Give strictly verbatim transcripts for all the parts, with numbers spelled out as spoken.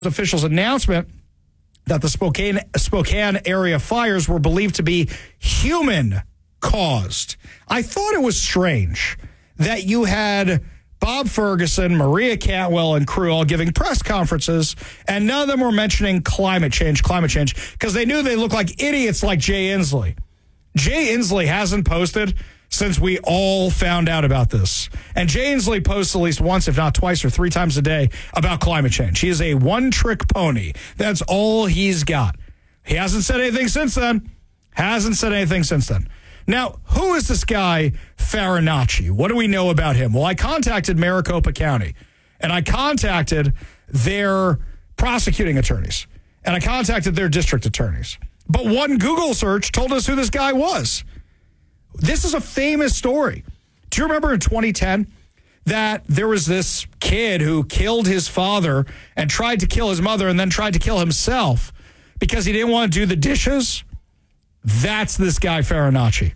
officials' announcement that the Spokane Spokane area fires were believed to be human-caused. I thought it was strange that you had Bob Ferguson, Maria Cantwell, and crew all giving press conferences, and none of them were mentioning climate change, climate change, because they knew they looked like idiots like Jay Inslee. Jay Inslee hasn't posted since we all found out about this. And Jay Inslee posts at least once, if not twice or three times a day, about climate change. He is a one-trick pony. That's all he's got. He hasn't said anything since then. Hasn't said anything since then. Now, who is this guy, Farinacci? What do we know about him? Well, I contacted Maricopa County, and I contacted their prosecuting attorneys, and I contacted their district attorneys. But one Google search told us who this guy was. This is a famous story. Do you remember in twenty ten that there was this kid who killed his father and tried to kill his mother and then tried to kill himself because he didn't want to do the dishes? That's this guy, Farinacci.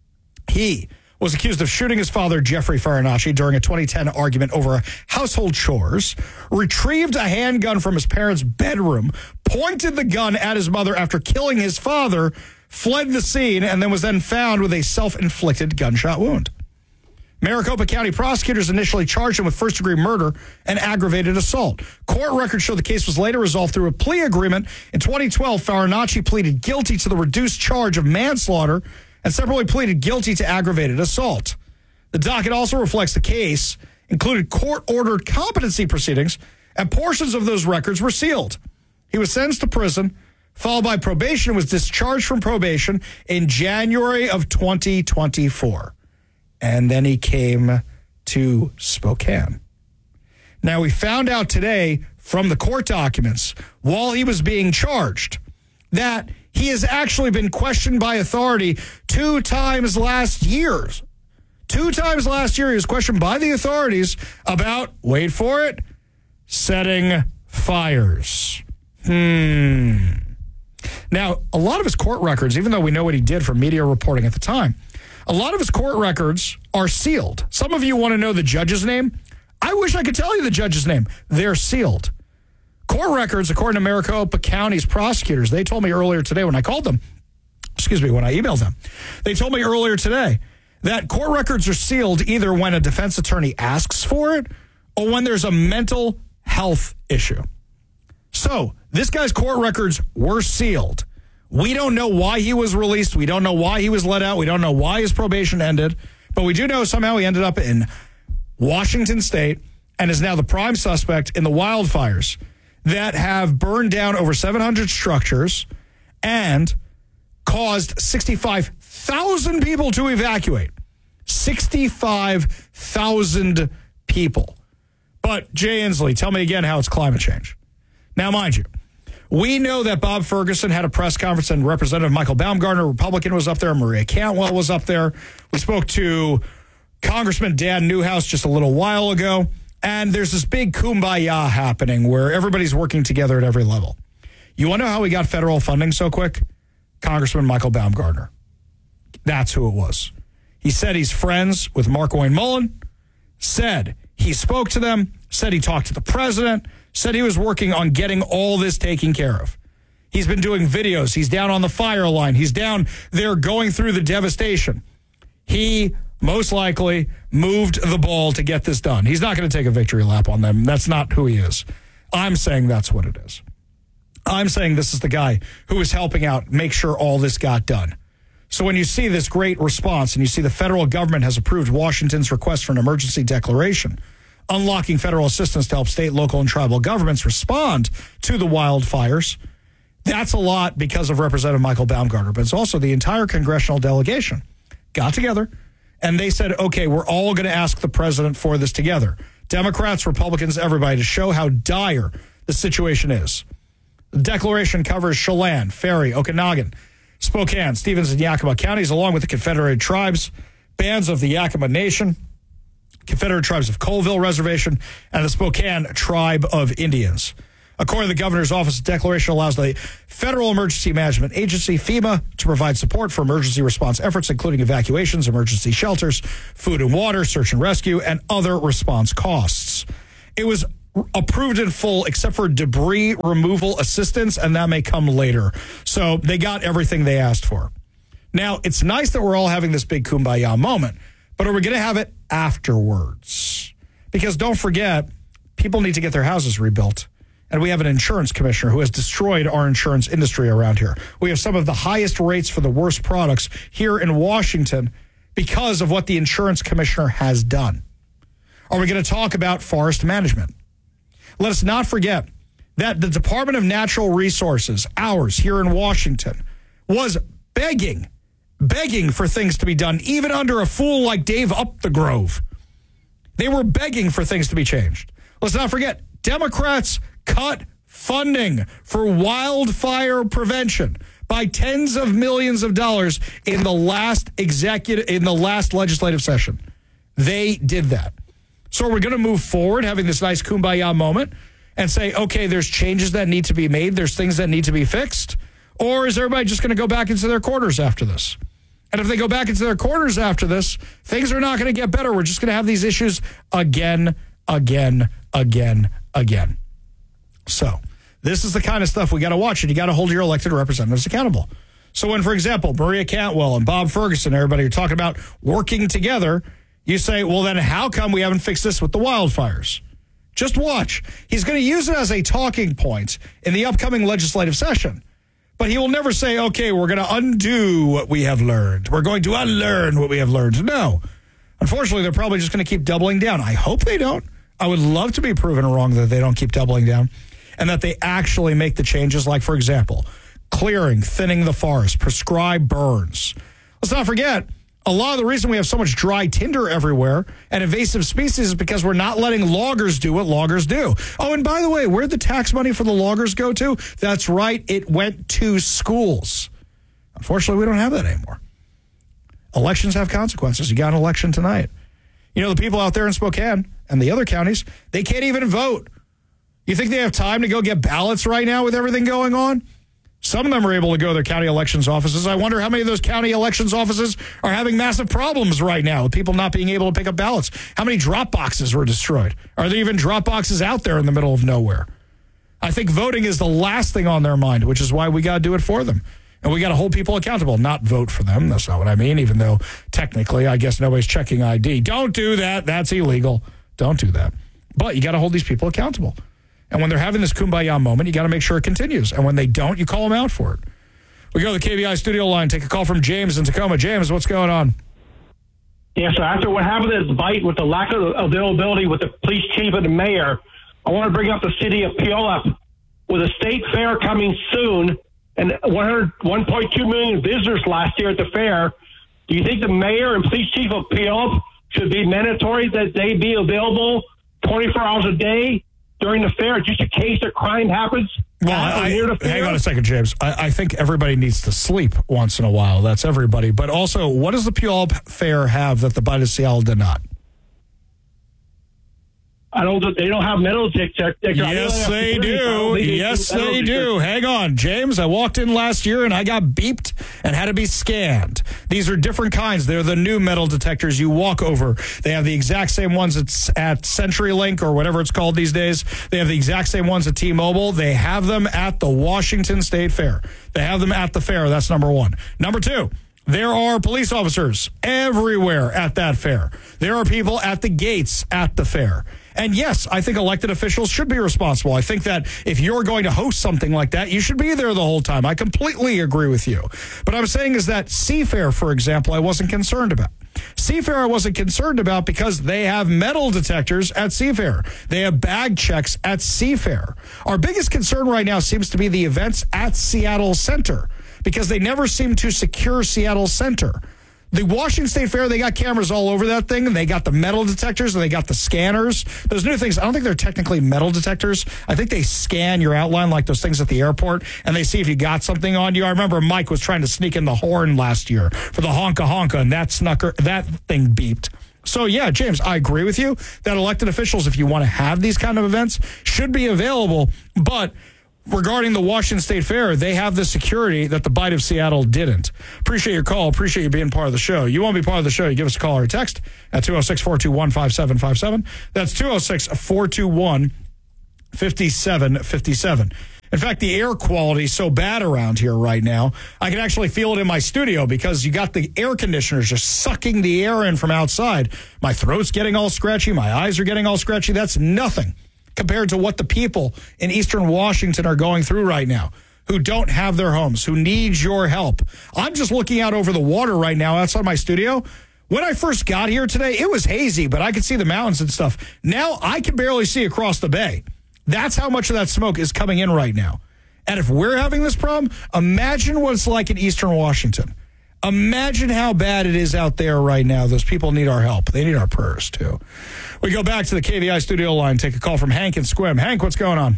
He was accused of shooting his father, Jeffrey Farinacci, during a twenty ten argument over household chores, retrieved a handgun from his parents' bedroom, pointed the gun at his mother after killing his father, fled the scene, and then was then found with a self-inflicted gunshot wound. Maricopa County prosecutors initially charged him with first-degree murder and aggravated assault. Court records show the case was later resolved through a plea agreement. In twenty twelve, Farinacci pleaded guilty to the reduced charge of manslaughter and separately pleaded guilty to aggravated assault. The docket also reflects the case included court-ordered competency proceedings, and portions of those records were sealed. He was sentenced to prison, followed by probation, and was discharged from probation in January of twenty twenty-four. And then he came to Spokane. Now, we found out today from the court documents, while he was being charged, that he has actually been questioned by authority two times last year. Two times last year, he was questioned by the authorities about, wait for it, setting fires. Hmm. Now, a lot of his court records, even though we know what he did for media reporting at the time, a lot of his court records are sealed. Some of you want to know the judge's name. I wish I could tell you the judge's name. They're sealed. Court records, according to Maricopa County's prosecutors, they told me earlier today when I called them, excuse me, when I emailed them, they told me earlier today that court records are sealed either when a defense attorney asks for it or when there's a mental health issue. So this guy's court records were sealed. We don't know why he was released. We don't know why he was let out. We don't know why his probation ended. But we do know somehow he ended up in Washington State and is now the prime suspect in the wildfires that have burned down over seven hundred structures and caused sixty-five thousand people to evacuate. sixty-five thousand people. But Jay Inslee, tell me again how it's climate change. Now, mind you, we know that Bob Ferguson had a press conference and Representative Michael Baumgartner, Republican, was up there. Maria Cantwell was up there. We spoke to Congressman Dan Newhouse just a little while ago. And there's this big kumbaya happening where everybody's working together at every level. You want to know how we got federal funding so quick? Congressman Michael Baumgartner. That's who it was. He said he's friends with Markwayne Mullin, said he spoke to them, said he talked to the president, said he was working on getting all this taken care of. He's been doing videos. He's down on the fire line. He's down there going through the devastation. He most likely moved the ball to get this done. He's not going to take a victory lap on them. That's not who he is. I'm saying that's what it is. I'm saying this is the guy who is helping out make sure all this got done. So when you see this great response and you see the federal government has approved Washington's request for an emergency declaration, unlocking federal assistance to help state, local, and tribal governments respond to the wildfires, that's a lot because of Representative Michael Baumgartner. But it's also the entire congressional delegation got together and they said, okay, we're all going to ask the president for this together. Democrats, Republicans, everybody, to show how dire the situation is. The declaration covers Chelan, Ferry, Okanagan, Spokane, Stevens, and Yakima counties, along with the Confederated Tribes, bands of the Yakima Nation, Confederate Tribes of Colville Reservation, and the Spokane Tribe of Indians. According to the governor's office, the declaration allows the Federal Emergency Management Agency, FEMA, to provide support for emergency response efforts, including evacuations, emergency shelters, food and water, search and rescue, and other response costs. It was approved in full except for debris removal assistance, and that may come later. So they got everything they asked for. Now, it's nice that we're all having this big kumbaya moment, but are we going to have it afterwards? Because don't forget, people need to get their houses rebuilt. And we have an insurance commissioner who has destroyed our insurance industry around here. We have some of the highest rates for the worst products here in Washington because of what the insurance commissioner has done. Are we going to talk about forest management? Let us not forget that the Department of Natural Resources, ours here in Washington, was begging, begging for things to be done, even under a fool like Dave Upthegrove. They were begging for things to be changed. Let's not forget, Democrats cut funding for wildfire prevention by tens of millions of dollars in the last executive in the last legislative session. They did that. So we're going to move forward, having this nice kumbaya moment, and say, okay, there's changes that need to be made, there's things that need to be fixed, or is everybody just going to go back into their quarters after this? And if they go back into their quarters after this, things are not going to get better. We're just going to have these issues again, again, again, again. So this is the kind of stuff we got to watch, and you got to hold your elected representatives accountable. So when, for example, Maria Cantwell and Bob Ferguson, everybody are talking about working together, you say, well, then how come we haven't fixed this with the wildfires? Just watch. He's going to use it as a talking point in the upcoming legislative session. But he will never say, okay, we're going to undo what we have learned. We're going to unlearn what we have learned. No. Unfortunately, they're probably just going to keep doubling down. I hope they don't. I would love to be proven wrong that they don't keep doubling down and that they actually make the changes, like, for example, clearing, thinning the forest, prescribed burns. Let's not forget, a lot of the reason we have so much dry tinder everywhere and invasive species is because we're not letting loggers do what loggers do. Oh, and by the way, where'd the tax money for the loggers go to? That's right, it went to schools. Unfortunately, we don't have that anymore. Elections have consequences. You got an election tonight. You know, the people out there in Spokane and the other counties, they can't even vote. You think they have time to go get ballots right now with everything going on? Some of them are able to go to their county elections offices. I wonder how many of those county elections offices are having massive problems right now with people not being able to pick up ballots. How many drop boxes were destroyed? Are there even drop boxes out there in the middle of nowhere? I think voting is the last thing on their mind, which is why we got to do it for them. And we got to hold people accountable, not vote for them. That's not what I mean, even though technically I guess nobody's checking I D. Don't do that. That's illegal. Don't do that. But you got to hold these people accountable. And when they're having this kumbaya moment, you got to make sure it continues. And when they don't, you call them out for it. We go to the K B I studio line, take a call from James in Tacoma. James, what's going on? Yeah, so after what happened at this bite with the lack of availability with the police chief and the mayor, I want to bring up the city of Puyallup with a state fair coming soon and one point two million visitors last year at the fair. Do you think the mayor and police chief of Puyallup should be mandatory that they be available twenty-four hours a day during the fair, just in case a crime happens? Well, I, I, hang on a second, James. I, I think everybody needs to sleep once in a while. That's everybody. But also, what does the Puyallup Fair have that the Bite of Seattle did not? I don't. They don't have metal detectors. Yes, they do. Yes, they do. Hang on, James. I walked in last year and I got beeped and had to be scanned. These are different kinds. They're the new metal detectors you walk over. They have the exact same ones at, at CenturyLink or whatever it's called these days. They have the exact same ones at T-Mobile. They have them at the Washington State Fair. They have them at the fair. That's number one. Number two. There are police officers everywhere at that fair. There are people at the gates at the fair. And yes, I think elected officials should be responsible. I think that if you're going to host something like that, you should be there the whole time. I completely agree with you. But I'm saying is that Seafair, for example, I wasn't concerned about. Seafair I wasn't concerned about because they have metal detectors at Seafair. They have bag checks at Seafair. Our biggest concern right now seems to be the events at Seattle Center, because they never seem to secure Seattle Center. The Washington State Fair, they got cameras all over that thing, and they got the metal detectors, and they got the scanners. Those new things, I don't think they're technically metal detectors. I think they scan your outline like those things at the airport, and they see if you got something on you. I remember Mike was trying to sneak in the horn last year for the honka honka, and that snucker, that thing beeped. So, yeah, James, I agree with you that elected officials, if you want to have these kind of events, should be available, but regarding the Washington State Fair, they have the security that the Bite of Seattle didn't. Appreciate your call. Appreciate you being part of the show. You want to be part of the show, you give us a call or a text at two oh six, four two one, five seven five seven. That's two oh six, four two one, fifty-seven fifty-seven. In fact, the air quality is so bad around here right now, I can actually feel it in my studio because you got the air conditioners just sucking the air in from outside. My throat's getting all scratchy. My eyes are getting all scratchy. That's nothing compared to what the people in Eastern Washington are going through right now, who don't have their homes, who need your help. I'm just looking out over the water right now outside my studio. When I first got here today, it was hazy, but I could see the mountains and stuff. Now I can barely see across the bay. That's how much of that smoke is coming in right now. And if we're having this problem, imagine what it's like in Eastern Washington. Imagine how bad it is out there right now. Those people need our help. They need our prayers, too. We go back to the K V I studio line, take a call from Hank in Squim. Hank, what's going on?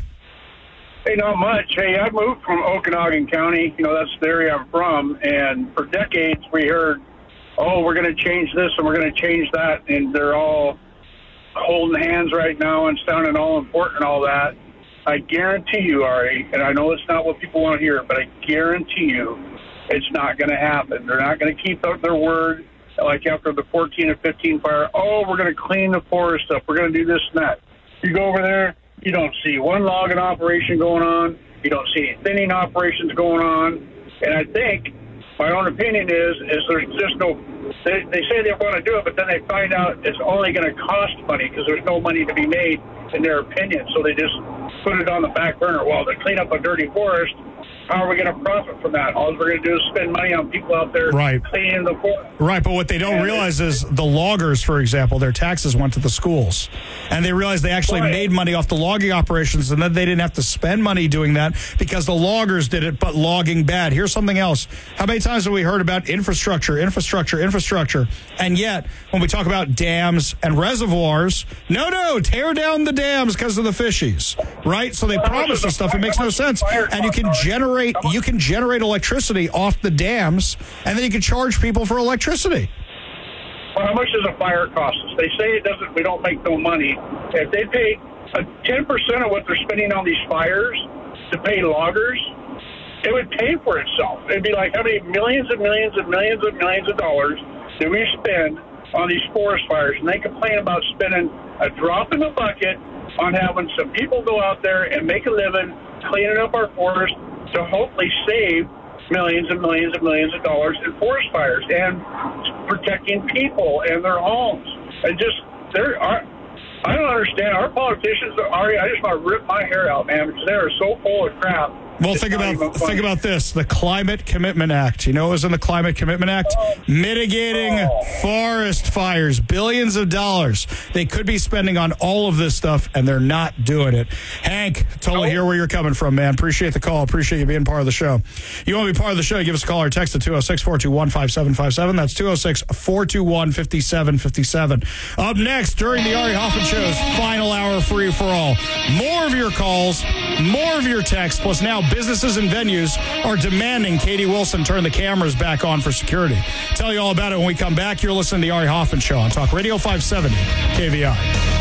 Hey, not much. Hey, I moved from Okanagan County. You know, that's the area I'm from. And for decades, we heard, oh, we're going to change this and we're going to change that. And they're all holding hands right now and sounding all important and all that. I guarantee you, Ari, and I know it's not what people want to hear, but I guarantee you it's not going to happen. They're not going to keep up their word. Like after the fourteen and fifteen fire, oh, we're going to clean the forest up. We're going to do this and that. You go over there, you don't see one logging operation going on. You don't see any thinning operations going on. And I think my own opinion is, is there's just no, they, they say they want to do it, but then they find out it's only going to cost money because there's no money to be made in their opinion. So they just put it on the back burner. Well, to clean up a dirty forest, how are we going to profit from that? All we're going to do is spend money on people out there right. cleaning the forest. Right, but what they don't and realize is the loggers, for example, their taxes went to the schools. And they realized they actually right. made money off the logging operations, and then they didn't have to spend money doing that because the loggers did it, but logging bad. Here's something else. How many times have we heard about infrastructure, infrastructure, infrastructure? And yet, when we talk about dams and reservoirs, no, no, tear down the dams because of the fishies, right? So they promise this stuff. It makes no sense. And you can generate you can generate electricity off the dams, and then you can charge people for electricity. Well, how much does a fire cost us? They say it doesn't. We don't make no money. If they pay ten percent of what they're spending on these fires to pay loggers, it would pay for itself. It'd be like how many millions and millions and millions and millions of dollars do we spend on these forest fires? And they complain about spending a drop in the bucket on having some people go out there and make a living cleaning up our forest to hopefully save millions and millions and millions of dollars in forest fires and protecting people and their homes. And just, there are, I don't understand. Our politicians, are, I just want to rip my hair out, man, because they are so full of crap. Well, think about think about this: the Climate Commitment Act. You know what was in the Climate Commitment Act? Mitigating oh. forest fires, billions of dollars. They could be spending on all of this stuff, and they're not doing it. Hank, totally oh. hear where you're coming from, man. Appreciate the call. Appreciate you being part of the show. You want to be part of the show? Give us a call or text at two oh six, four two one, five seven five seven. That's two oh six, four two one, five seven five seven. Up next, during the Ari Hoffman Show's final hour free for all. More of your calls, more of your texts, plus now businesses and venues are demanding Katie Wilson turn the cameras back on for security. Tell you all about it when we come back. You're listening to the Ari Hoffman Show on Talk Radio five seventy K V I.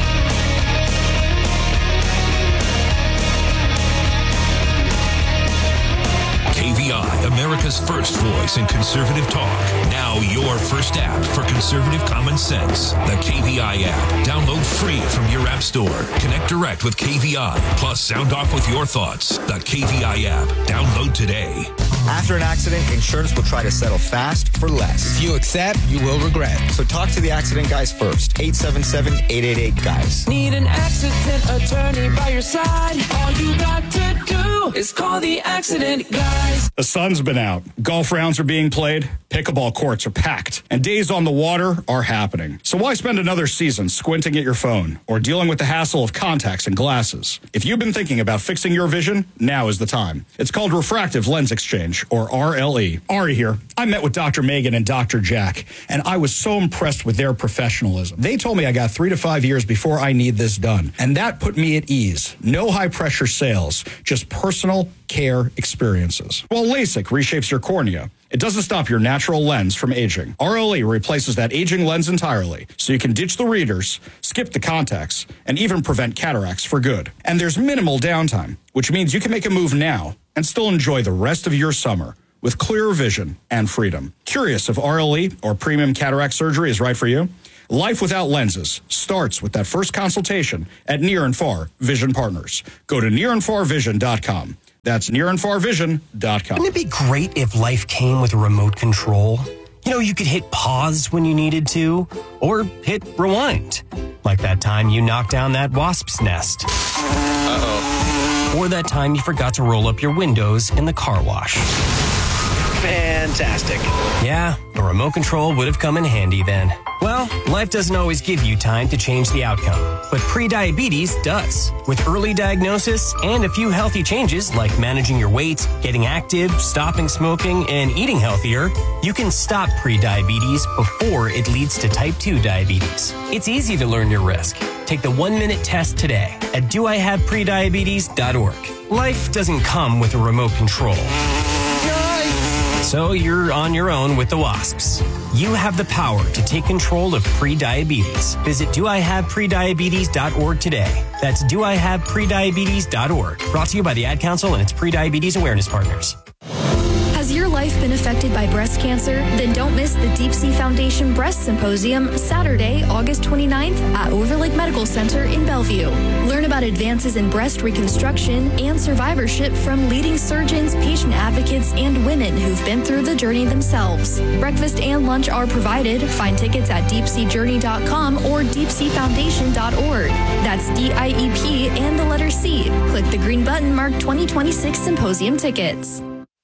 K V I, America's first voice in conservative talk. Now your first app for conservative common sense. The K V I app. Download free from your app store. Connect direct with K V I. Plus, sound off with your thoughts. The K V I app. Download today. After an accident, insurance will try to settle fast for less. If you accept, you will regret. So talk to the accident guys first. eight seven seven, eight eight eight, guys. Need an accident attorney by your side. All you got to do is call the accident guys. The sun's been out. Golf rounds are being played. Pickleball courts are packed. And days on the water are happening. So why spend another season squinting at your phone or dealing with the hassle of contacts and glasses? If you've been thinking about fixing your vision, now is the time. It's called Refractive Lens Exchange, or R L E. Ari here. I met with Doctor Megan and Doctor Jack, and I was so impressed with their professionalism. They told me I got three to five years before I need this done. And that put me at ease. No high-pressure sales, just personal care experiences. While LASIK reshapes your cornea, it doesn't stop your natural lens from aging. R L E replaces that aging lens entirely, so you can ditch the readers, skip the contacts, and even prevent cataracts for good. And there's minimal downtime, which means you can make a move now and still enjoy the rest of your summer with clearer vision and freedom. Curious if R L E or premium cataract surgery is right for you? Life without lenses starts with that first consultation at Near and Far Vision Partners. Go to near and far vision dot com. That's near and far vision dot com. Wouldn't it be great if life came with a remote control? You know, you could hit pause when you needed to, or hit rewind. Like that time you knocked down that wasp's nest. Uh-oh. Or that time you forgot to roll up your windows in the car wash. Fantastic. Yeah, a remote control would have come in handy then. Well, life doesn't always give you time to change the outcome, but prediabetes does. With early diagnosis and a few healthy changes like managing your weight, getting active, stopping smoking, and eating healthier, you can stop prediabetes before it leads to type two diabetes. It's easy to learn your risk. Take the one-minute test today at do I have prediabetes dot org. Life doesn't come with a remote control. So you're on your own with the wasps. You have the power to take control of prediabetes. Visit do I have prediabetes dot org today. That's do I have prediabetes dot org. Brought to you by the Ad Council and its prediabetes awareness partners. Has your life been affected by breast cancer? Then don't miss the Deep Sea Foundation Breast Symposium Saturday, August twenty-ninth at Overlake Medical Center in Bellevue. Learn about advances in breast reconstruction and survivorship from leading surgeons, patient advocates, and women who've been through the journey themselves. Breakfast and lunch are provided. Find tickets at deep sea journey dot com or deep sea foundation dot org. That's D I E P and the letter C. Click the green button marked twenty twenty-six Symposium Tickets.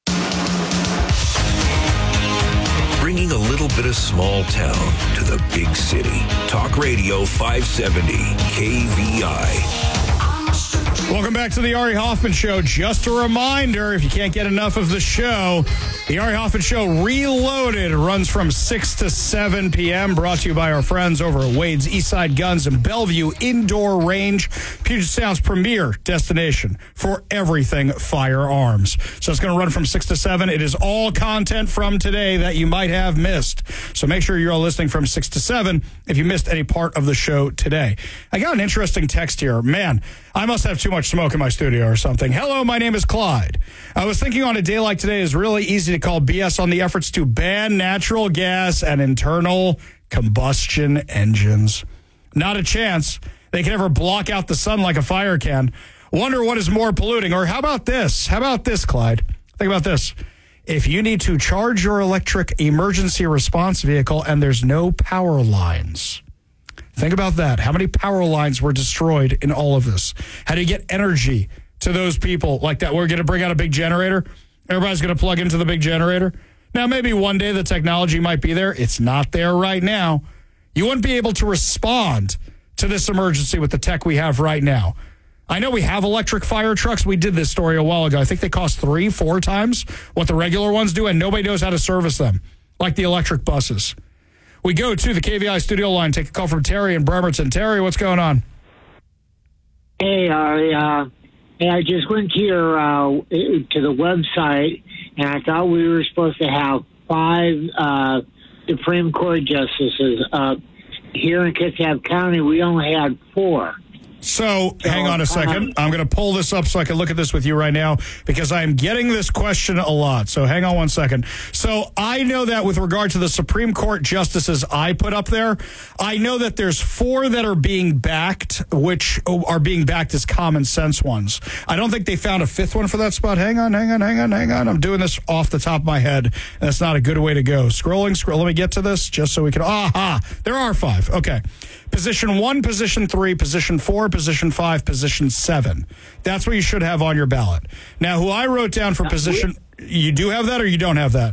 Bringing a little bit of small town to the big city. Talk Radio five seventy K V I. Welcome back to the Ari Hoffman Show. Just a reminder, if you can't get enough of the show, the Ari Hoffman Show Reloaded runs from six to seven p.m. Brought to you by our friends over at Wade's Eastside Guns and Bellevue Indoor Range, Puget Sound's premier destination for everything firearms. So it's going to run from six to seven. It is all content from today that you might have missed. So make sure you're all listening from six to seven if you missed any part of the show today. I got an interesting text here. Man, I must have too much smoke in my studio or something. Hello, my name is Clyde. I was thinking on a day like today is really easy to call B S on the efforts to ban natural gas and internal combustion engines. Not a chance. They can never block out the sun like a fire can. Wonder what is more polluting. Or how about this? How about this, Clyde? Think about this. If you need to charge your electric emergency response vehicle and there's no power lines, think about that. How many power lines were destroyed in all of this? How do you get energy to those people like that? We're going to bring out a big generator. Everybody's going to plug into the big generator. Now, maybe one day the technology might be there. It's not there right now. You wouldn't be able to respond to this emergency with the tech we have right now. I know we have electric fire trucks. We did this story a while ago. I think they cost three, four times what the regular ones do, and nobody knows how to service them, like the electric buses. We go to the K V I studio line, take a call from Terry in Bremerton. Terry, what's going on? Hey, Ari. Uh, hey, I just went to your uh, to the website, and I thought we were supposed to have five uh, Supreme Court justices. Uh, here in Kitsap County, we only had four. So, hang on a second. I'm going to pull this up so I can look at this with you right now because I'm getting this question a lot. So, hang on one second. So, I know that with regard to the Supreme Court justices I put up there, I know that there's four that are being backed, which are being backed as common sense ones. I don't think they found a fifth one for that spot. Hang on, hang on, hang on, hang on. I'm doing this off the top of my head. And that's not a good way to go. Scrolling, scroll. Let me get to this just so we can. Aha! There are five. Okay. Position one, position three, position four, position five, position seven. That's what you should have on your ballot. Now, who I wrote down for position, you do have that or you don't have that?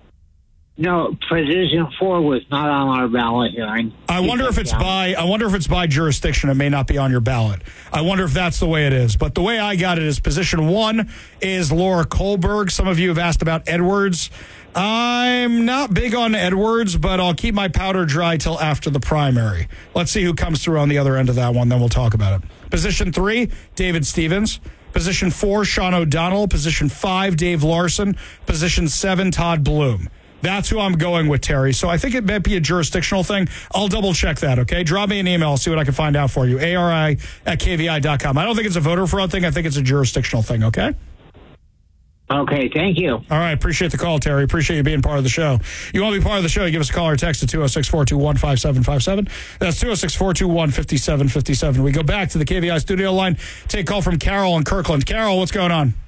No, position four was not on our ballot here. I, I wonder if it's by I wonder if it's by jurisdiction. It may not be on your ballot. I wonder if that's the way it is. But the way I got it is position one is Laura Kohlberg. Some of you have asked about Edwards. I'm not big on Edwards, but I'll keep my powder dry till after the primary. Let's see who comes through on the other end of that one, then we'll talk about it. Position three, David Stevens. Position four, Sean O'Donnell. Position five, Dave Larson. Position seven, Todd Bloom. That's who I'm going with, Terry. So I think it might be a jurisdictional thing. I'll double check that, okay? Drop me an email. I'll see what I can find out for you. A R I at K V I dot com. I don't think it's a voter fraud thing. I think it's a jurisdictional thing, okay? Okay, thank you. All right, appreciate the call, Terry. Appreciate you being part of the show. You want to be part of the show, you give us a call or text at two oh six, four two one, five seven five seven. That's two oh six, four two one, five seven five seven. We go back to the K V I studio line. Take a call from Carol in Kirkland. Carol, what's going on?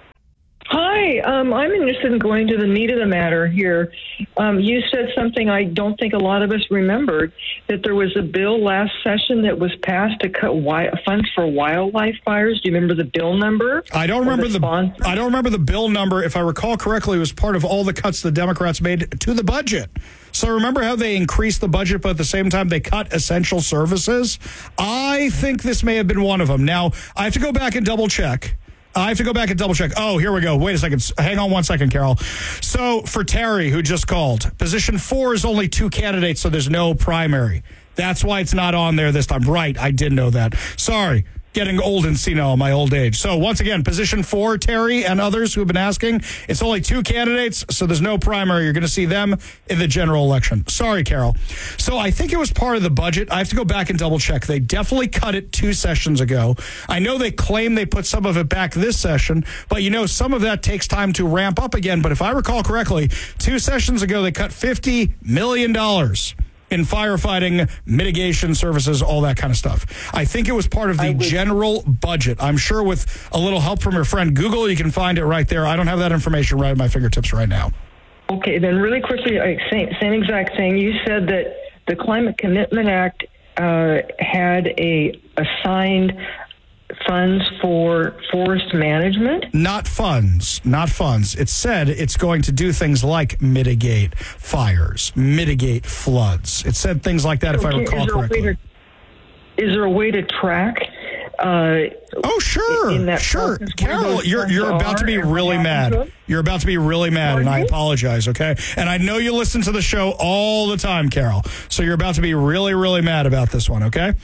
Hi, um, I'm interested in going to the meat of the matter here. Um, you said something I don't think a lot of us remembered, that there was a bill last session that was passed to cut wi- funds for wildlife fires. Do you remember the bill number? I don't remember the, the I don't remember the bill number. If I recall correctly, it was part of all the cuts the Democrats made to the budget. So remember how they increased the budget, but at the same time they cut essential services? I think this may have been one of them. Now, I have to go back and double check. I have to go back and double check. Oh, here we go. Wait a second. Hang on one second, Carol. So for Terry, who just called, position four is only two candidates, so there's no primary. That's why it's not on there this time. Right. I did know that. Sorry. Getting old and senile in my old age. So once again, position four, Terry and others who have been asking, it's only two candidates, so there's no primary. You're going to see them in the general election. Sorry, Carol. So I think it was part of the budget. I have to go back and double check. They definitely cut it two sessions ago. I know they claim they put some of it back this session, but you know, some of that takes time to ramp up again. But if I recall correctly, two sessions ago, they cut fifty million dollars. In firefighting, mitigation services, all that kind of stuff. I think it was part of the general budget. I'm sure with a little help from your friend Google, you can find it right there. I don't have that information right at my fingertips right now. Okay, then really quickly, same, same exact thing. You said that the Climate Commitment Act uh, had a assigned funds for forest management? Not funds, not funds. It said it's going to do things like mitigate fires, mitigate floods. It said things like that, if okay, I recall is correctly. To, is there a way to track? Uh, oh, sure, in that sure. Carol, you're you're about to be really mad. You're about to be really mad, and I apologize, okay? And I know you listen to the show all the time, Carol, so you're about to be really, really mad about this one, okay?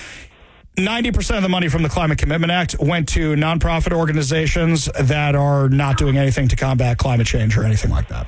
ninety percent of the money from the Climate Commitment Act went to nonprofit organizations that are not doing anything to combat climate change or anything like that.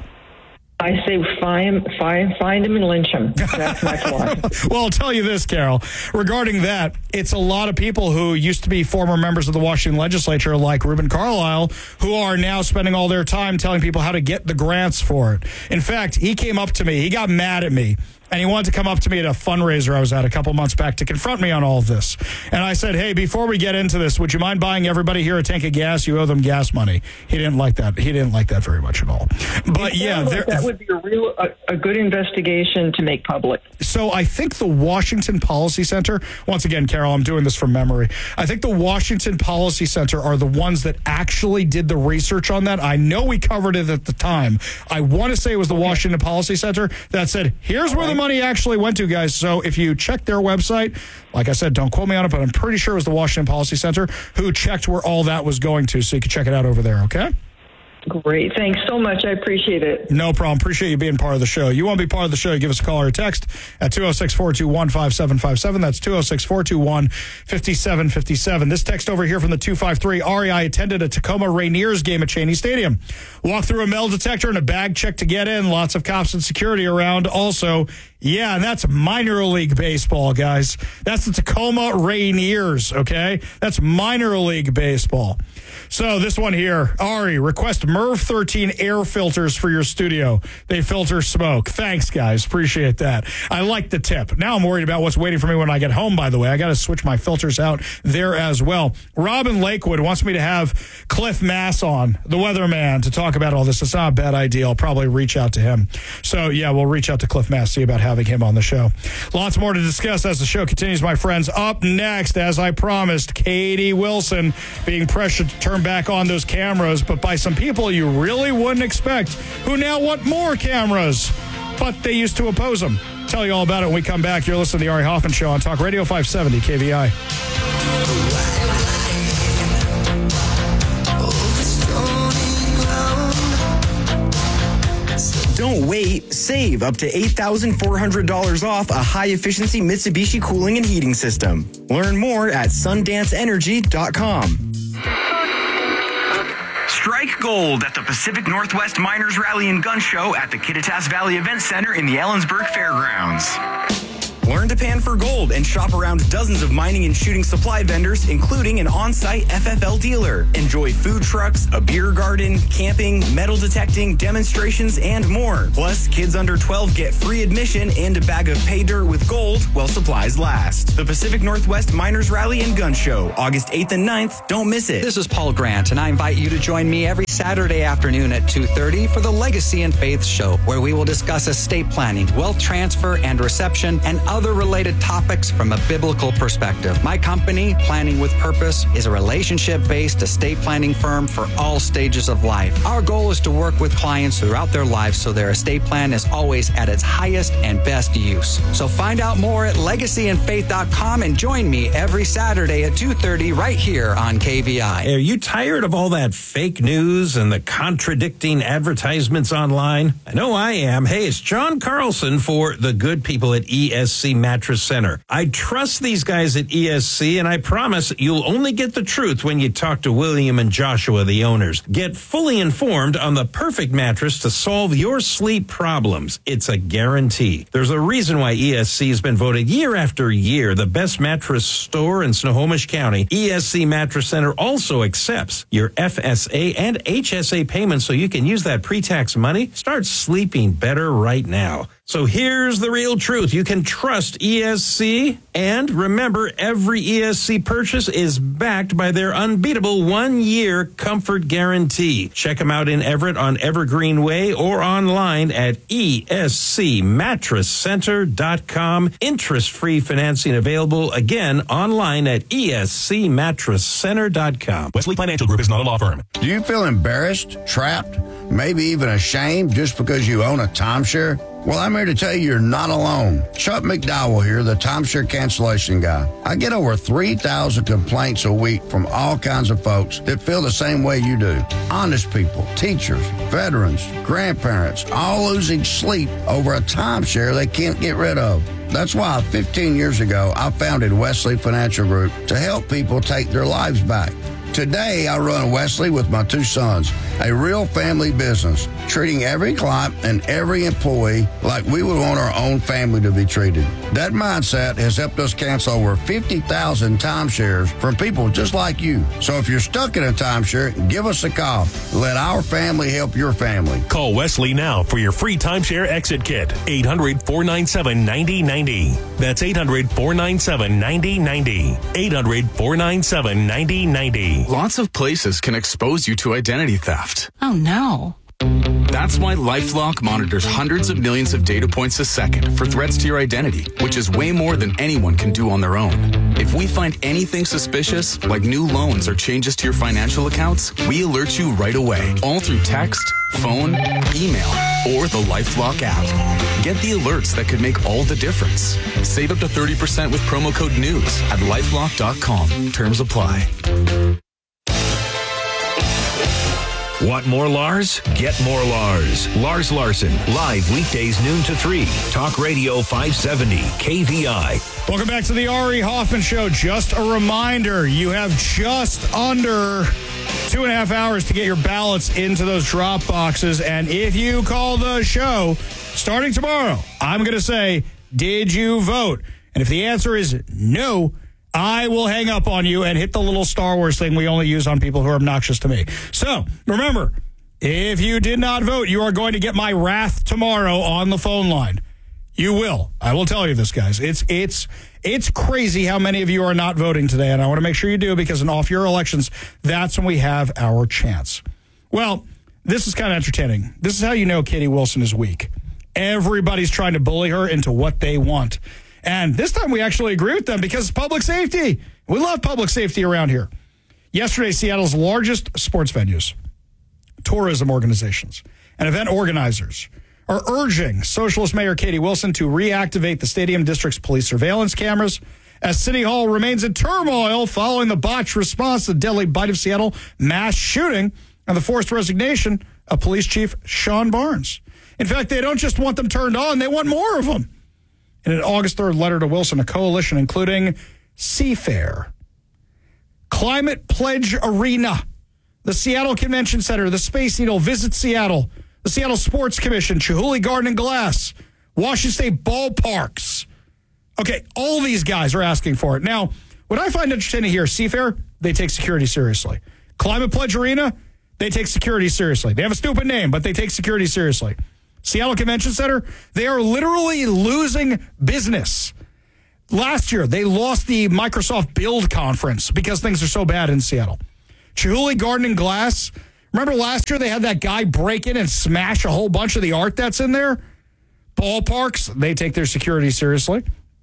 I say find, find, find him and lynch him. That's my philosophy. Well, I'll tell you this, Carol. Regarding that, it's a lot of people who used to be former members of the Washington legislature, like Reuben Carlisle, who are now spending all their time telling people how to get the grants for it. In fact, he came up to me. He got mad at me. And he wanted to come up to me at a fundraiser I was at a couple months back to confront me on all of this. And I said, hey, before we get into this, would you mind buying everybody here a tank of gas? You owe them gas money. He didn't like that. He didn't like that very much at all. But yeah, like that would be a real a, a good investigation to make public. So I think the Washington Policy Center, once again, Carol, I'm doing this from memory. I think the Washington Policy Center are the ones that actually did the research on that. I know we covered it at the time. I want to say it was the okay. Washington Policy Center that said, here's where the money actually went to, guys. So if you check their website, like I said, don't quote me on it, but I'm pretty sure it was the Washington Policy Center who checked where all that was going to. So you can check it out over there, okay? Great. Thanks so much. I appreciate it. No problem. Appreciate you being part of the show. You want to be part of the show, give us a call or a text at two oh six, four two one, five seven five seven. That's two oh six, four two one, five seven five seven. This text over here from the two five three. Ari, I attended a Tacoma Rainiers game at Cheney Stadium. Walked through a metal detector and a bag check to get in. Lots of cops and security around. Also, yeah, and that's minor league baseball, guys. That's the Tacoma Rainiers, okay? That's minor league baseball. So this one here, Ari, request M E R V thirteen air filters for your studio. They filter smoke. Thanks, guys. Appreciate that. I like the tip. Now I'm worried about what's waiting for me when I get home, by the way. I got to switch my filters out there as well. Robin Lakewood wants me to have Cliff Mass on, the weatherman, to talk about all this. It's not a bad idea. I'll probably reach out to him. So, yeah, we'll reach out to Cliff Mass, see about having him on the show. Lots more to discuss as the show continues, my friends. Up next, as I promised, Katie Wilson being pressured to turn back on those cameras, but by some people you really wouldn't expect, who now want more cameras, but they used to oppose them. Tell you all about it when we come back. You're listening to the Ari Hoffman Show on Talk Radio five seventy K V I. Don't wait. Save up to eight thousand four hundred dollars off a high-efficiency Mitsubishi cooling and heating system. Learn more at sundance energy dot com. Strike gold at the Pacific Northwest Miners Rally and Gun Show at the Kittitas Valley Event Center in the Ellensburg Fairgrounds. Learn to pan for gold and shop around dozens of mining and shooting supply vendors, including an on-site F F L dealer. Enjoy food trucks, a beer garden, camping, metal detecting, demonstrations, and more. Plus, kids under twelve get free admission and a bag of pay dirt with gold while supplies last. The Pacific Northwest Miners Rally and Gun Show, August eighth and ninth. Don't miss it. This is Paul Grant, and I invite you to join me every Saturday afternoon at two thirty for the Legacy and Faith Show, where we will discuss estate planning, wealth transfer and reception, and other related topics from a biblical perspective. My company, Planning with Purpose, is a relationship-based estate planning firm for all stages of life. Our goal is to work with clients throughout their lives so their estate plan is always at its highest and best use. So find out more at legacy and faith dot com and join me every Saturday at two thirty right here on K V I. Are you tired of all that fake news and the contradicting advertisements online? I know I am. Hey, it's John Carlson for the good people at E S C Mattress Center. I trust these guys at E S C, and I promise you'll only get the truth when you talk to William and Joshua, the owners. Get fully informed on the perfect mattress to solve your sleep problems. It's a guarantee. There's a reason why E S C has been voted year after year the best mattress store in Snohomish County. E S C Mattress Center also accepts your F S A and H S A payments so you can use that pre-tax money. Start sleeping better right now. So here's the real truth. You can trust E S C, and remember, every E S C purchase is backed by their unbeatable one-year comfort guarantee. Check them out in Everett on Evergreen Way or online at E S C mattress center dot com. Interest-free financing available, again, online at E S C mattress center dot com. Wesley Financial Group is not a law firm. Do you feel embarrassed, trapped, maybe even ashamed just because you own a timeshare? Well, I'm here to tell you you're not alone. Chuck McDowell here, the timeshare cancellation guy. I get over three thousand complaints a week from all kinds of folks that feel the same way you do. Honest people, teachers, veterans, grandparents, all losing sleep over a timeshare they can't get rid of. That's why fifteen years ago, I founded Wesley Financial Group to help people take their lives back. Today, I run Wesley with my two sons, a real family business, treating every client and every employee like we would want our own family to be treated. That mindset has helped us cancel over fifty thousand timeshares from people just like you. So if you're stuck in a timeshare, give us a call. Let our family help your family. Call Wesley now for your free timeshare exit kit. eight hundred, four nine seven, nine zero nine zero. That's eight hundred, four nine seven, nine zero nine zero. eight hundred, four nine seven, nine zero nine zero. Lots of places can expose you to identity theft. Oh, no. That's why LifeLock monitors hundreds of millions of data points a second for threats to your identity, which is way more than anyone can do on their own. If we find anything suspicious, like new loans or changes to your financial accounts, we alert you right away, all through text, phone, email, or the LifeLock app. Get the alerts that could make all the difference. Save up to thirty percent with promo code NEWS at lifelock dot com. Terms apply. Want more Lars? Get more Lars. Lars Larson, live weekdays noon to three. Talk Radio five seventy, K V I. Welcome back to the Ari Hoffman Show. Just a reminder, you have just under two and a half hours to get your ballots into those drop boxes. And if you call the show, starting tomorrow, I'm going to say, did you vote? And if the answer is no, I will hang up on you and hit the little Star Wars thing we only use on people who are obnoxious to me. So, remember, if you did not vote, you are going to get my wrath tomorrow on the phone line. You will. I will tell you this, guys. It's it's it's crazy how many of you are not voting today, and I want to make sure you do, because in off-year elections, that's when we have our chance. Well, this is kind of entertaining. This is how you know Katie Wilson is weak. Everybody's trying to bully her into what they want. And this time we actually agree with them because it's public safety. We love public safety around here. Yesterday, Seattle's largest sports venues, tourism organizations, and event organizers are urging Socialist Mayor Katie Wilson to reactivate the Stadium District's police surveillance cameras as City Hall remains in turmoil following the botched response to the deadly Bite of Seattle mass shooting and the forced resignation of Police Chief Sean Barnes. In fact, they don't just want them turned on, they want more of them. In an August third letter to Wilson, a coalition including Seafair, Climate Pledge Arena, the Seattle Convention Center, the Space Needle, Visit Seattle, the Seattle Sports Commission, Chihuly Garden and Glass, Washington State Ballparks, Okay, all these guys are asking for it. Now, what I find interesting here, Seafair, they take security seriously. Climate Pledge Arena, they take security seriously. They have a stupid name, but they take security seriously. Seattle Convention Center, they are literally losing business. Last year, they lost the Microsoft Build conference because things are so bad in Seattle. Chihuly Garden and Glass, remember last year they had that guy break in and smash a whole bunch of the art that's in there? Ballparks, they take their security seriously.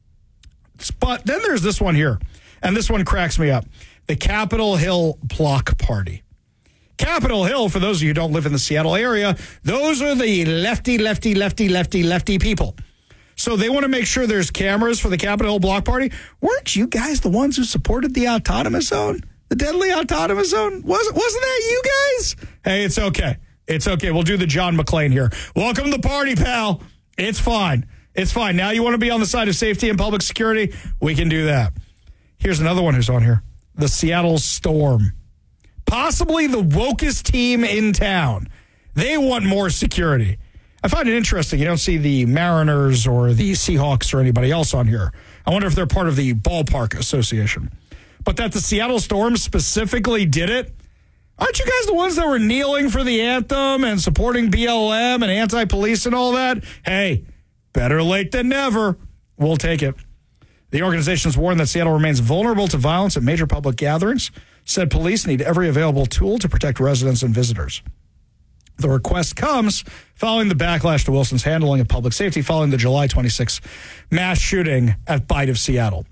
But then there's this one here, and this one cracks me up. The Capitol Hill Block Party. Capitol Hill, for those of you who don't live in the Seattle area, those are the lefty, lefty, lefty, lefty, lefty people. So they want to make sure there's cameras for the Capitol Hill Block Party. Weren't you guys the ones who supported the autonomous zone? The deadly autonomous zone? Wasn't, wasn't that you guys? Hey, it's okay. It's okay. We'll do the John McClane here. Welcome to the party, pal. It's fine. It's fine. Now you want to be on the side of safety and public security? We can do that. Here's another one who's on here. The Seattle Storm. Possibly the wokest team in town. They want more security. I find it interesting. You don't see the Mariners or the Seahawks or anybody else on here. I wonder if they're part of the Ballpark Association. But that the Seattle Storm specifically did it? Aren't you guys the ones that were kneeling for the anthem and supporting B L M and anti-police and all that? Hey, better late than never. We'll take it. The organization's warned that Seattle remains vulnerable to violence at major public gatherings. Said police need every available tool to protect residents and visitors. The request comes following the backlash to Wilson's handling of public safety following the July twenty-sixth mass shooting at Bite of Seattle.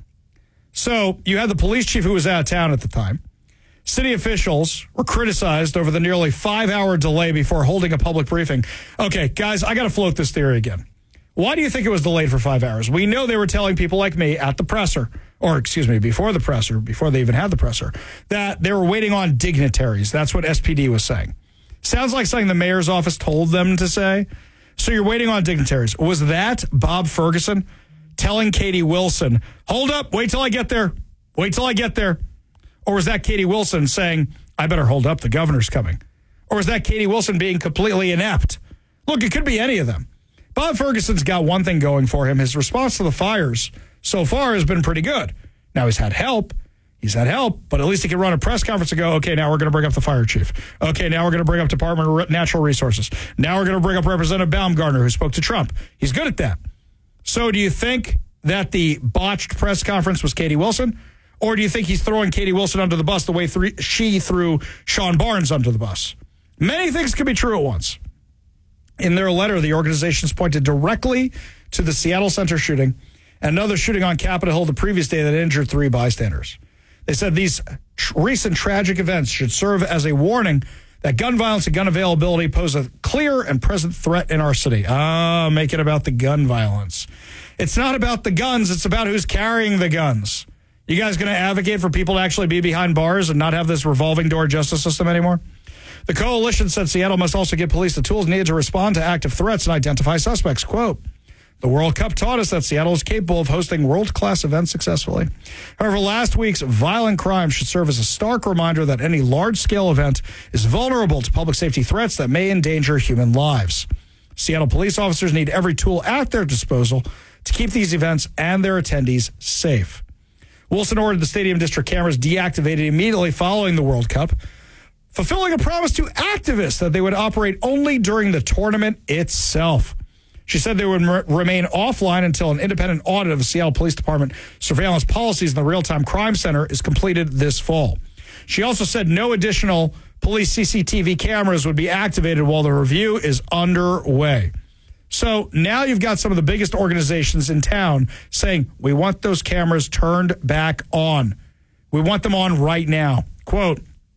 So you had the police chief who was out of town at the time. City officials were criticized over the nearly five-hour delay before holding a public briefing. Okay, guys, I got to float this theory again. Why do you think it was delayed for five hours? We know they were telling people like me at the presser, or excuse me, before the presser, before they even had the presser, that they were waiting on dignitaries. That's what S P D was saying. Sounds like something the mayor's office told them to say. So you're waiting on dignitaries. Was that Bob Ferguson telling Katie Wilson, hold up, wait till I get there. Wait till I get there. Or was that Katie Wilson saying, I better hold up, the governor's coming? Or was that Katie Wilson being completely inept? Look, it could be any of them. Bob Ferguson's got one thing going for him. His response to the fires so far has been pretty good. Now he's had help. He's had help, but at least he can run a press conference and go, okay, now we're going to bring up the fire chief. Okay, now we're going to bring up Department of Natural Resources. Now we're going to bring up Representative Baumgartner, who spoke to Trump. He's good at that. So do you think that the botched press conference was Katie Wilson? Or do you think he's throwing Katie Wilson under the bus the way th- she threw Sean Barnes under the bus? Many things could be true at once. In their letter, the organizations pointed directly to the Seattle Center shooting and another shooting on Capitol Hill the previous day that injured three bystanders. They said these tr- recent tragic events should serve as a warning that gun violence and gun availability pose a clear and present threat in our city. Ah, make it about the gun violence. It's not about the guns. It's about who's carrying the guns. You guys going to advocate for people to actually be behind bars and not have this revolving door justice system anymore? The coalition said Seattle must also give police the tools needed to respond to active threats and identify suspects. Quote, the World Cup taught us that Seattle is capable of hosting world-class events successfully. However, last week's violent crime should serve as a stark reminder that any large-scale event is vulnerable to public safety threats that may endanger human lives. Seattle police officers need every tool at their disposal to keep these events and their attendees safe. Wilson ordered the stadium district cameras deactivated immediately following the World Cup, fulfilling a promise to activists that they would operate only during the tournament itself. She said they would m- remain offline until an independent audit of the Seattle Police Department surveillance policies in the Real-Time Crime Center is completed this fall. She also said no additional police C C T V cameras would be activated while the review is underway. So now you've got some of the biggest organizations in town saying, we want those cameras turned back on. We want them on right now. Quote,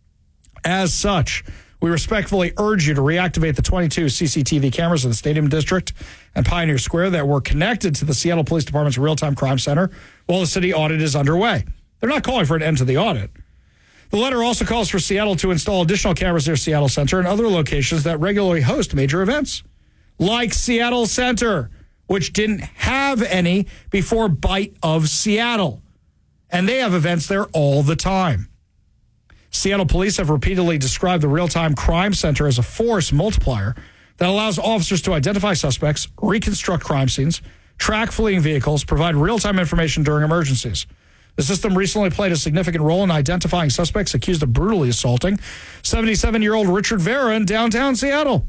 as such, we respectfully urge you to reactivate the twenty-two C C T V cameras in the Stadium District and Pioneer Square that were connected to the Seattle Police Department's Real-Time Crime Center while the city audit is underway. They're not calling for an end to the audit. The letter also calls for Seattle to install additional cameras near Seattle Center and other locations that regularly host major events, like Seattle Center, which didn't have any before Bite of Seattle. And they have events there all the time. Seattle police have repeatedly described the Real-Time Crime Center as a force multiplier that allows officers to identify suspects, reconstruct crime scenes, track fleeing vehicles, provide real-time information during emergencies. The system recently played a significant role in identifying suspects accused of brutally assaulting seventy-seven-year-old Richard Vera in downtown Seattle.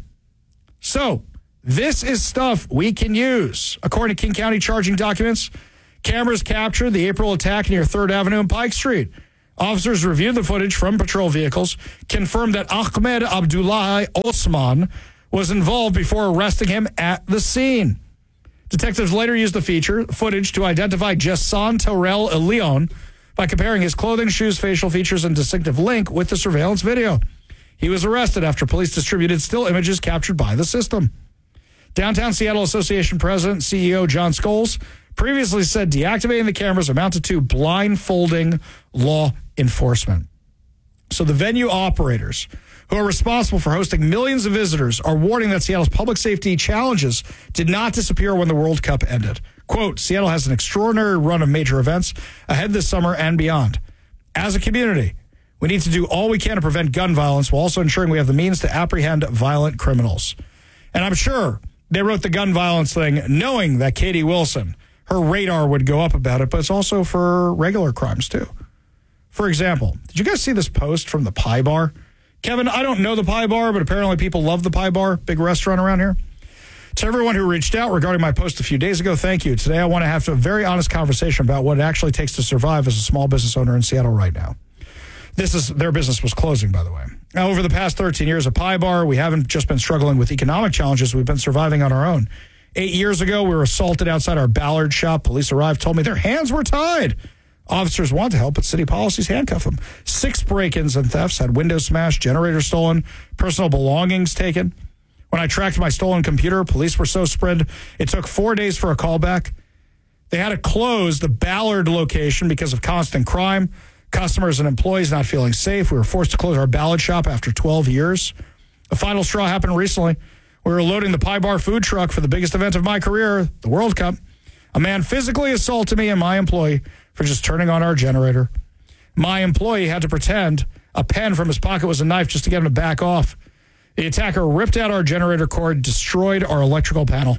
So, this is stuff we can use. According to King County charging documents, cameras captured the April attack near third Avenue and Pike Street. Officers reviewed the footage from patrol vehicles, confirmed that Ahmed Abdullahi Osman was involved before arresting him at the scene. Detectives later used the feature footage to identify Jason Terrell Leon by comparing his clothing, shoes, facial features, and distinctive link with the surveillance video. He was arrested after police distributed still images captured by the system. Downtown Seattle Association President, C E O John Scholes, previously said deactivating the cameras amounted to blindfolding law enforcement. So the venue operators who are responsible for hosting millions of visitors are warning that Seattle's public safety challenges did not disappear when the World Cup ended. Quote, Seattle has an extraordinary run of major events ahead this summer and beyond. As a community, we need to do all we can to prevent gun violence while also ensuring we have the means to apprehend violent criminals. And I'm sure they wrote the gun violence thing knowing that Katie Wilson, her radar would go up about it, but it's also for regular crimes too. For example, did you guys see this post from the Pie Bar? Kevin, I don't know the Pie Bar, but apparently people love the Pie Bar, big restaurant around here. To everyone who reached out regarding my post a few days ago, thank you. Today I want to have a very honest conversation about what it actually takes to survive as a small business owner in Seattle right now. This is their business was closing, by the way. Now, over the past thirteen years at Pie Bar, we haven't just been struggling with economic challenges. We've been surviving on our own. Eight years ago, we were assaulted outside our Ballard shop. Police arrived, told me their hands were tied. Officers want to help, but city policies handcuff them. Six break-ins and thefts, had windows smashed, generators stolen, personal belongings taken. When I tracked my stolen computer, police were so spread, it took four days for a callback. They had to close the Ballard location because of constant crime, customers and employees not feeling safe. We were forced to close our Ballard shop after twelve years. The final straw happened recently. We were loading the Pie Bar food truck for the biggest event of my career, the World Cup. A man physically assaulted me and my employee for just turning on our generator. My employee had to pretend a pen from his pocket was a knife just to get him to back off. The attacker ripped out our generator cord, destroyed our electrical panel.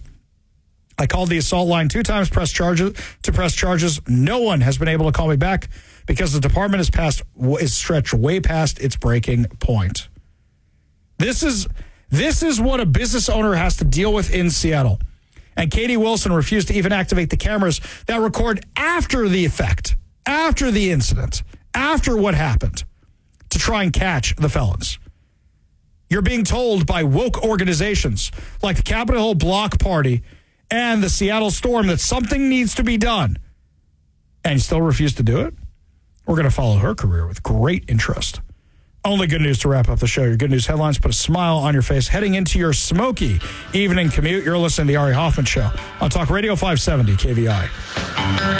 I called the assault line two times press charges to press charges. No one has been able to call me back because the department is past is stretched way past its breaking point. This is this is what a business owner has to deal with in Seattle. And Katie Wilson refused to even activate the cameras that record after the effect, after the incident, after what happened, to try and catch the felons. You're being told by woke organizations like the Capitol Hill Block Party and the Seattle Storm that something needs to be done, and you still refuse to do it? We're going to follow her career with great interest. Only good news to wrap up the show. Your good news headlines put a smile on your face heading into your smoky evening commute. You're listening to the Ari Hoffman Show on Talk Radio five seventy K V I.